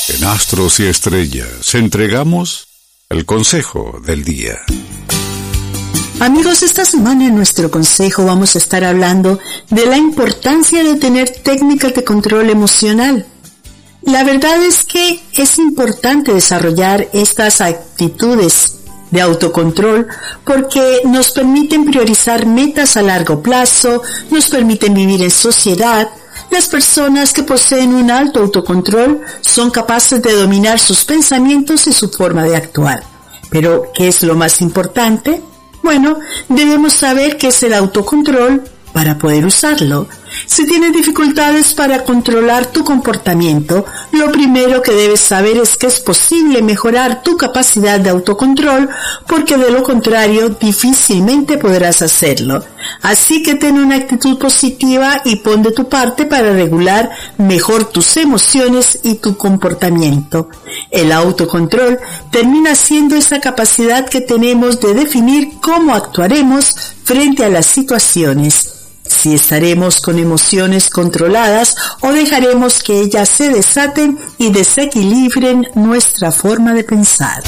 En Astros y Estrellas entregamos el consejo del día. Amigos, esta semana en nuestro consejo vamos a estar hablando de la importancia de tener técnicas de control emocional. La verdad es que es importante desarrollar estas actitudes de autocontrol porque nos permiten priorizar metas a largo plazo, nos permiten vivir en sociedad. Las personas que poseen un alto autocontrol son capaces de dominar sus pensamientos y su forma de actuar. Pero, ¿qué es lo más importante? Bueno, debemos saber qué es el autocontrol para poder usarlo. Si tienes dificultades para controlar tu comportamiento, lo primero que debes saber es que es posible mejorar tu capacidad de autocontrol, porque de lo contrario difícilmente podrás hacerlo. Así que ten una actitud positiva y pon de tu parte para regular mejor tus emociones y tu comportamiento. El autocontrol termina siendo esa capacidad que tenemos de definir cómo actuaremos frente a las situaciones. Si estaremos con emociones controladas o dejaremos que ellas se desaten y desequilibren nuestra forma de pensar.